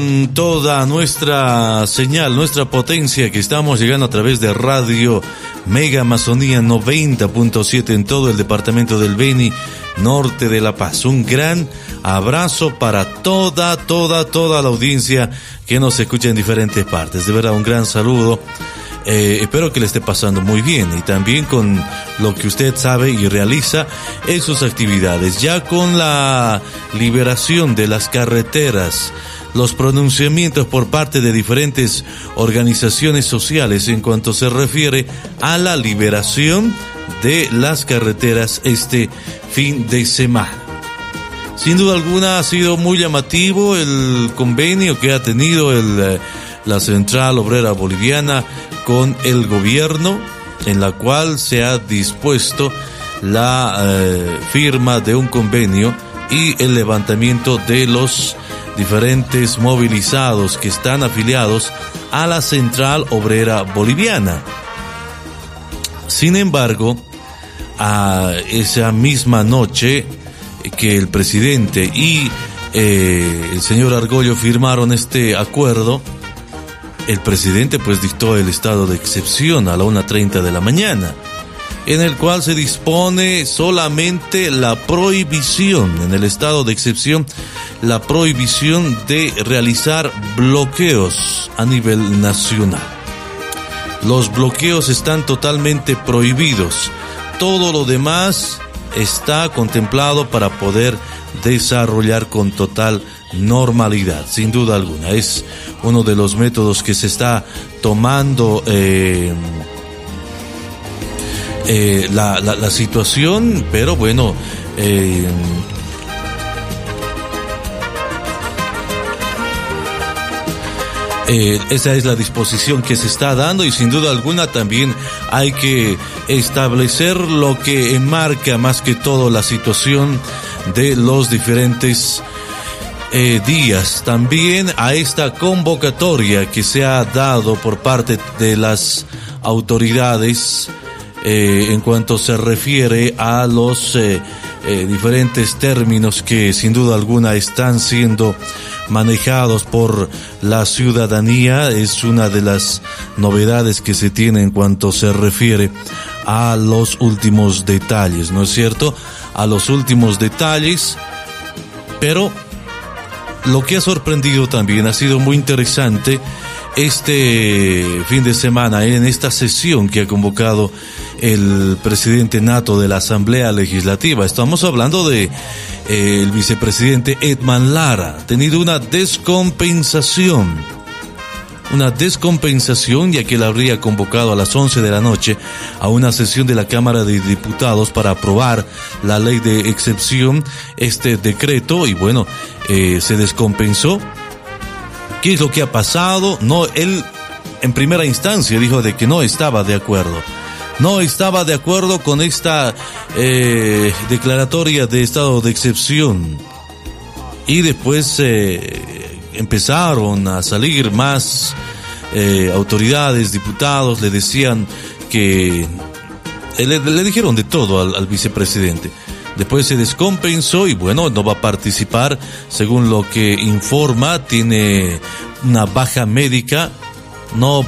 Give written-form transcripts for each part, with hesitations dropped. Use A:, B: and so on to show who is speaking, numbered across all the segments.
A: Toda nuestra señal, nuestra potencia, que estamos llegando a través de Radio Mega Amazonía 90.7 en todo el departamento del Beni, norte de La Paz. Un gran abrazo para toda la audiencia que nos escucha en diferentes partes. De verdad, un gran saludo. Espero que le esté pasando muy bien y también con lo que usted sabe y realiza en sus actividades. Ya con la liberación de las carreteras, los pronunciamientos por parte de diferentes organizaciones sociales en cuanto se refiere a la liberación de las carreteras este fin de semana. Sin duda alguna ha sido muy llamativo el convenio que ha tenido la Central Obrera Boliviana con el gobierno, en la cual se ha dispuesto la firma de un convenio y el levantamiento de los diferentes movilizados que están afiliados a la Central Obrera Boliviana. Sin embargo, a esa misma noche que el presidente y el señor Argollo firmaron este acuerdo, el presidente pues dictó el estado de excepción a la 1:30 de la mañana, en el cual se dispone solamente la prohibición, en el estado de excepción, la prohibición de realizar bloqueos a nivel nacional. Los bloqueos están totalmente prohibidos. Todo lo demás está contemplado para poder desarrollar con total normalidad, sin duda alguna. Es uno de los métodos que se está tomando la situación, pero bueno, esa es la disposición que se está dando y sin duda alguna también hay que establecer lo que enmarca más que todo la situación de los diferentes días. También a esta convocatoria que se ha dado por parte de las autoridades en cuanto se refiere a los diferentes términos que sin duda alguna están siendo manejados por la ciudadanía. Es una de las novedades que se tiene en cuanto se refiere a los últimos detalles, ¿no es cierto? A los últimos detalles, pero lo que ha sorprendido también ha sido muy interesante este fin de semana en esta sesión que ha convocado el presidente nato de la Asamblea Legislativa. Estamos hablando de el vicepresidente Edman Lara. Ha tenido una descompensación, ya que él habría convocado a las 11 de la noche a una sesión de la Cámara de Diputados para aprobar la ley de excepción, este decreto, y bueno, se descompensó. ¿Qué es lo que ha pasado? No, él en primera instancia dijo de que no estaba de acuerdo con esta declaratoria de estado de excepción, y después empezaron a salir más autoridades, diputados, le decían que le dijeron de todo al vicepresidente. Después se descompensó y bueno, no va a participar, según lo que informa, tiene una baja médica, no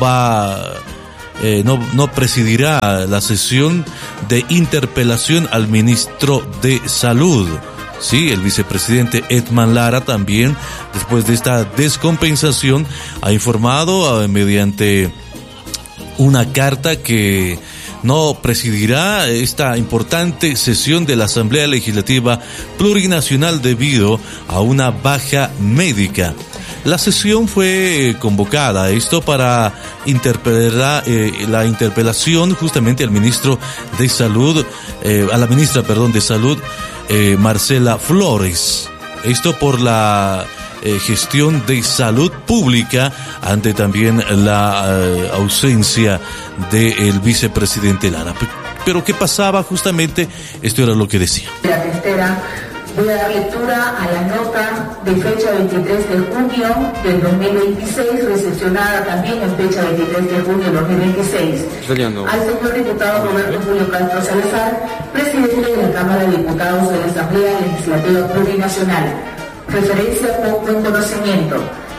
A: presidirá la sesión de interpelación al ministro de Salud. Sí, el vicepresidente Edman Lara también, después de esta descompensación, ha informado mediante una carta que no presidirá esta importante sesión de la Asamblea Legislativa Plurinacional debido a una baja médica. La sesión fue convocada, esto para interpelar la interpelación justamente al ministro de Salud, a la ministra, de Salud, Marcela Flores. Esto por la gestión de salud pública ante también la ausencia del vicepresidente Lara. Pero ¿qué pasaba? Justamente esto era lo que decía.
B: Voy a dar lectura a la nota de fecha 23 de junio del 2026, recepcionada también en fecha 23 de junio del 2026. Al señor diputado Roberto Julio Castro Salazar, presidente de la Cámara de Diputados de la Asamblea Legislativa Plurinacional. Referencia con buen conocimiento.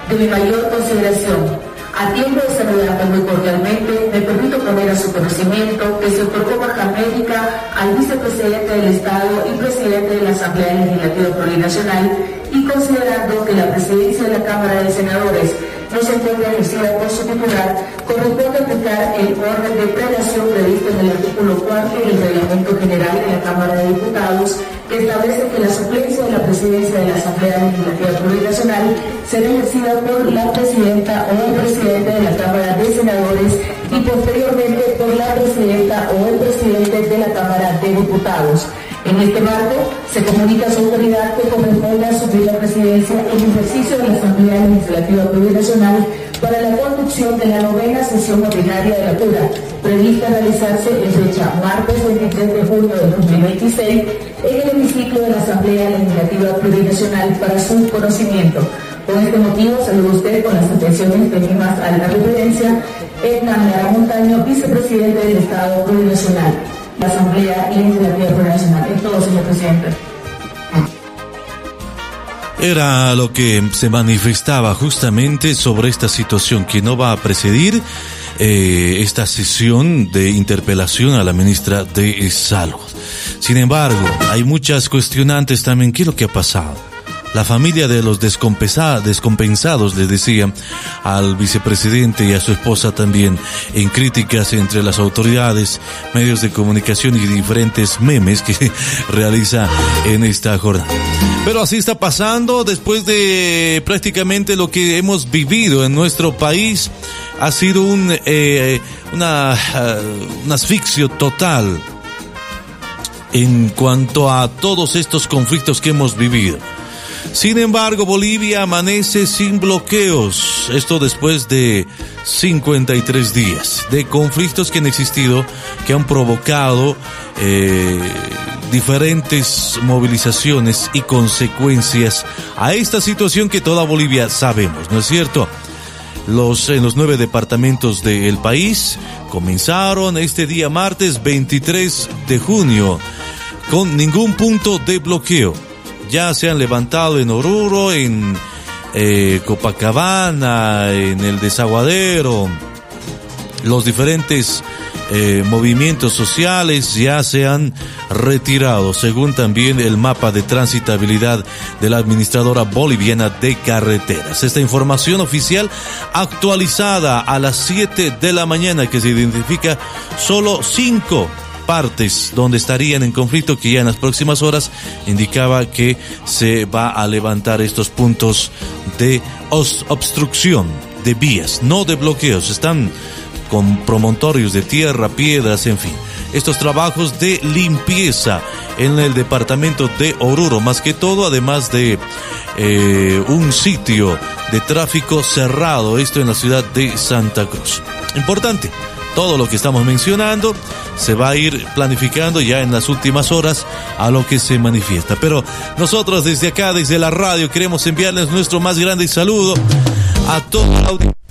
B: de mi mayor consideración. A tiempo de saludarme muy cordialmente, me permito poner a su conocimiento que se otorgó baja médica al vicepresidente del Estado y presidente de la Asamblea Legislativa Plurinacional, y considerando que la presidencia de la Cámara de Senadores no se encuentra ejercida por su titular, corresponde aplicar el orden de prelación previsto en el artículo 4 del Reglamento General de la Cámara de Diputados, que establece que la suplencia de la presidencia de la Asamblea Legislativa Plurinacional será ejercida por la presidenta o el presidente de la Cámara de Senadores y posteriormente por la presidenta o el presidente de la Cámara de Diputados. En este marco, se comunica a su autoridad que corresponde asumir la presidencia en ejercicio de la Asamblea Legislativa Plurinacional para la conducción de la 9ª sesión ordinaria de la PURA, prevista realizarse en fecha martes 23 de junio de 2026 en el hemiciclo de la Asamblea Legislativa Plurinacional para su conocimiento. Con este motivo, saludo a usted con las atenciones de mi más alta reverencia, Hernán Lara Montaño, vicepresidente del Estado Plurinacional. La Asamblea Legislativa Plurinacional. Es todo, señor presidente.
A: Era lo que se manifestaba justamente sobre esta situación que no va a precedir esta sesión de interpelación a la ministra de Salud. Sin embargo, hay muchas cuestionantes también. ¿Qué es lo que ha pasado? La familia de los descompensados, le decía al vicepresidente y a su esposa también, en críticas entre las autoridades, medios de comunicación y diferentes memes que realiza en esta jornada. Pero así está pasando después de prácticamente lo que hemos vivido en nuestro país. Ha sido un asfixio total en cuanto a todos estos conflictos que hemos vivido. Sin embargo, Bolivia amanece sin bloqueos. Esto después de 53 días de conflictos que han existido, que han provocado diferentes movilizaciones y consecuencias a esta situación que toda Bolivia sabemos, ¿no es cierto? En los 9 departamentos del país comenzaron este día martes 23 de junio con ningún punto de bloqueo. Ya se han levantado en Oruro, en Copacabana, en el Desaguadero. Los diferentes movimientos sociales ya se han retirado, según también el mapa de transitabilidad de la administradora boliviana de carreteras. Esta información oficial actualizada a las 7 de la mañana, que se identifica solo 5 partes donde estarían en conflicto, que ya en las próximas horas indicaba que se va a levantar estos puntos de obstrucción de vías, no de bloqueos. Están con promontorios de tierra, piedras, en fin. Estos trabajos de limpieza en el departamento de Oruro, más que todo, además de un sitio de tráfico cerrado, esto en la ciudad de Santa Cruz. Importante. Todo lo que estamos mencionando se va a ir planificando ya en las últimas horas a lo que se manifiesta. Pero nosotros desde acá, desde la radio, queremos enviarles nuestro más grande saludo a toda la audiencia